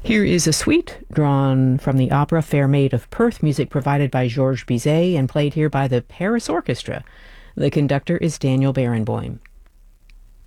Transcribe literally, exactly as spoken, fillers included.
Here is a suite drawn from the opera Fair Maid of Perth, music provided by Georges Bizet and played here by the Paris Orchestra. The conductor is Daniel Barenboim.